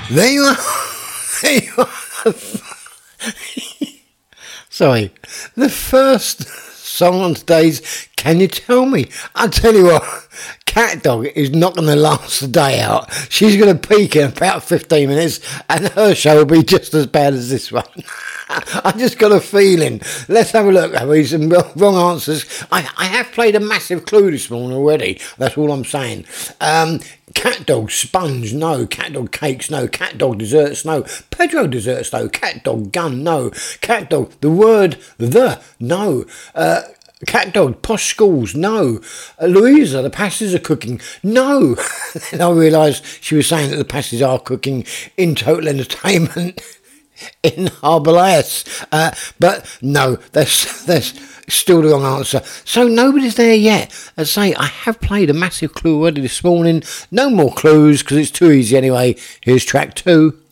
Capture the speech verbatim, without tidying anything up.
There you are. There you are. Sorry. The first song on today's Can You Tell Me? I tell you what, Cat Dog is not going to last the day out. She's going to peak in about fifteen minutes and her show will be just as bad as this one. I just got a feeling. Let's have a look. Have we some wrong answers? I, I have played a massive clue this morning already. That's all I'm saying. Um, cat dog sponge, no. Cat dog cakes, no. Cat dog desserts, no. Pedro desserts, no. Cat dog gun, no. Cat dog, the word the, no. Uh, Cat dog, posh schools, no. Uh, Louisa, the pasties are cooking, no. Then I realised she was saying that the pasties are cooking in Total Entertainment in Harbour Lights. Uh, but no, that's, that's still the wrong answer. So nobody's there yet. As I say, I have played a massive clue already this morning. No more clues because it's too easy anyway. Here's track two.